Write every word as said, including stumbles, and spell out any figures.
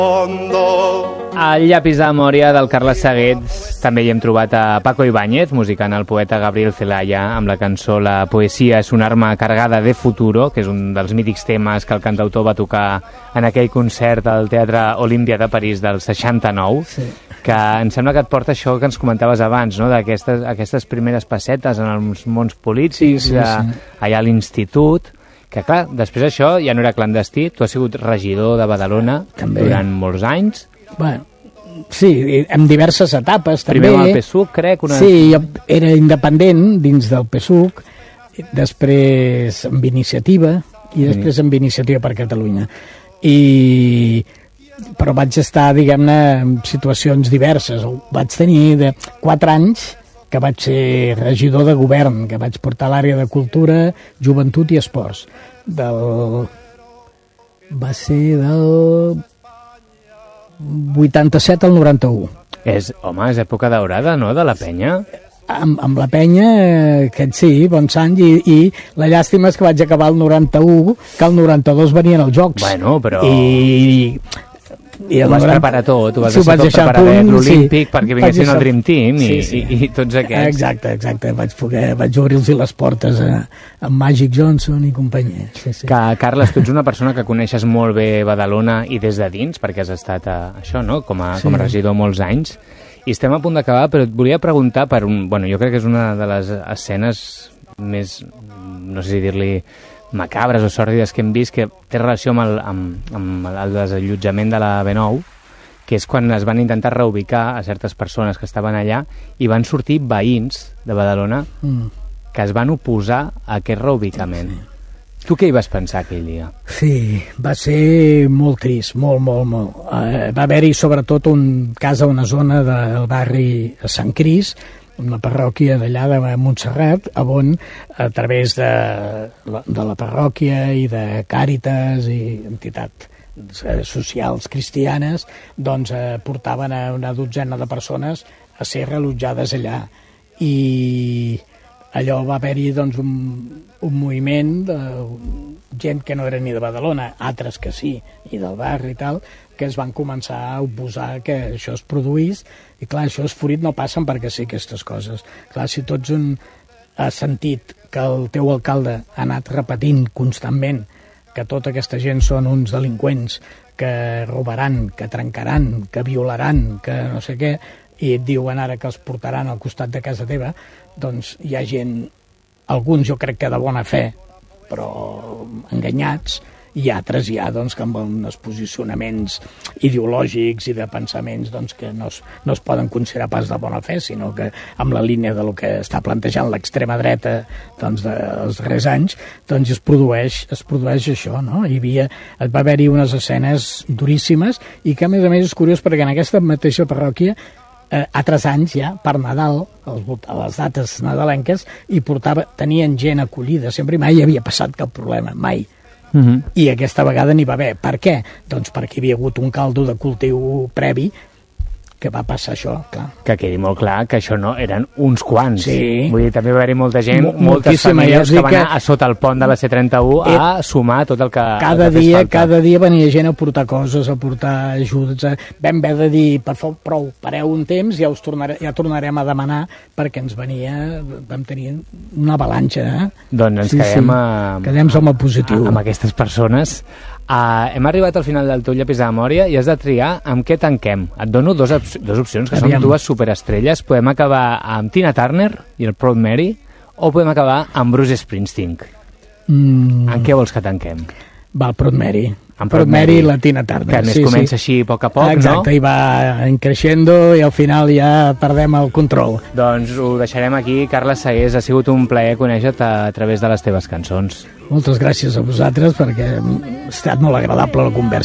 Al llapis de memòria del Carles Saguets també hi hem trobat a Paco Ibáñez, musicant el poeta Gabriel Celaya, amb la cançó La poesia és un arma cargada de futuro, que és un dels mítics temes que el cantautor va tocar en aquell concert al Teatre Olímpia de París del seixanta-nou, sí. Que em sembla que et porta això que ens comentaves abans, no? D'aquestes aquestes primeres passetes en els mons polítics, sí, sí, sí. Allà a l'institut, que clar, després això ja no era clandestí, tu has sigut regidor de Badalona també. Durant molts anys. Bueno, sí, en diverses etapes també. Primer amb el P S U C, crec. Una... Sí, jo era independent dins del P S U C, després amb Iniciativa i després amb Iniciativa per Catalunya. I... però vaig estar, diguem-ne, en situacions diverses. Vaig tenir de quatre anys que vaig ser regidor de govern, que vaig portar l'àrea de cultura, joventut i esports. Del... Va ser del vuitanta-set al noranta-u. És, home, és època daurada, no?, de la penya. Amb, amb la penya, que sí, bons anys, i, i la llàstima és que vaig acabar el noranta-u, que el noranta-dos venien els Jocs. Bueno, però... I... I ho vas noranta... preparar tot, ho vas deixar tot preparadet, l'Olímpic, sí, perquè vinguessin deixar... el Dream Team i, sí, sí. i, i tots aquests. Exacte, exacte, vaig poder, vaig obrir-los les portes a, a Magic Johnson i companyia. Sí, sí. Que, Carles, tu ets una persona que coneixes molt bé Badalona i des de dins, perquè has estat a, això, no?, com a, sí. com a regidor molts anys, i estem a punt d'acabar, però et volia preguntar per un... Bueno, jo crec que és una de les escenes més, no sé si dir-li, macabres o sòrdides que hem vist, que té relació amb el, amb, amb el desallotjament de la B nou, que és quan es van intentar reubicar a certes persones que estaven allà i van sortir veïns de Badalona mm. que es van oposar a aquest reubicament. Sí. Tu què hi vas pensar aquell dia? Sí, va ser molt trist, molt, molt, molt. Uh, va haver-hi sobretot un cas a una zona del barri Sant Cris, una parròquia d'allà de Montserrat, on a través de la, de la parròquia i de Càritas i entitats socials cristianes, doncs eh, portaven a una dotzena de persones a ser reallotjades allà. I allò va haver-hi doncs, un, un moviment de gent que no era ni de Badalona, altres que sí, i del barri i tal, que es van començar a oposar que això es produís, i clar, això és fruit, no passen perquè sí aquestes coses. Clar, si tots un has sentit que el teu alcalde ha anat repetint constantment que tota aquesta gent són uns delinqüents que robaran, que trencaran, que violaran, que no sé què, i et diuen ara que els portaran al costat de casa teva, doncs hi ha gent, alguns jo crec que de bona fe, però enganyats, i altres ja doncs, que amb uns posicionaments ideològics i de pensaments doncs, que no es, no es poden considerar pas de bona fe, sinó que amb la línia de lo que està plantejant l'extrema dreta doncs, dels darrers anys, doncs es produeix, es produeix això, no? Hi havia, va haver-hi unes escenes duríssimes i que a més a més és curiós perquè en aquesta mateixa parròquia eh, altres anys ja, per Nadal, a les dates nadalenques, i portava, tenien gent acollida, sempre mai hi havia passat cap problema, mai. Uh-huh. I aquesta vegada n'hi va haver. Per què? Doncs perquè hi havia hagut un caldo de cultiu previ que va passar això, clar. Que quedi molt clar que això no eren uns quants. Sí. Vull dir, també va haver-hi molta gent, M moltes famílies que van anar a sota el pont de la C trenta-u a sumar tot el que, cada el que dia, cada dia venia gent a portar coses, a portar ajudes. A... Vam haver de dir, per favor, prou, pareu un temps, ja, us tornare, ja tornarem a demanar, perquè ens venia, vam tenir una avalanxa. Eh? Doncs ens sí, quedem, sí. A, quedem som a positiu. amb aquestes persones. Uh, hem arribat al final del teu llapis de memòria i has de triar amb què tanquem. Et dono dos, op dos opcions, que Aviam. són dues superestrelles. Podem acabar amb Tina Turner i el Proud Mary, o podem acabar amb Bruce Springsteen. Mm. En què vols que tanquem? Va, el Proud Mary. En Proud Mary i la Tina Turner. Que més sí, comença sí. així a poc a poc, Exacte, no? Exacte, i va creixendo i al final ja perdem el control. Doncs ho deixarem aquí. Carles Sagués, ha sigut un plaer conèixer-te a través de les teves cançons. Moltes gràcies a vosaltres perquè ha estat molt agradable la conversa.